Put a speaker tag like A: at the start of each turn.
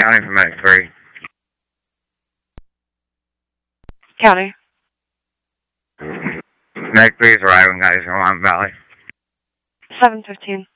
A: County for Medic 3.
B: County.
A: Medic 3 is arriving, guys, in Long Valley.
B: 7:15.